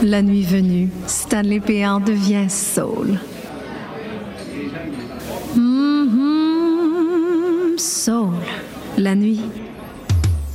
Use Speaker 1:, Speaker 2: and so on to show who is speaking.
Speaker 1: La nuit venue, Stanley Péan devient soul. Soul. La nuit,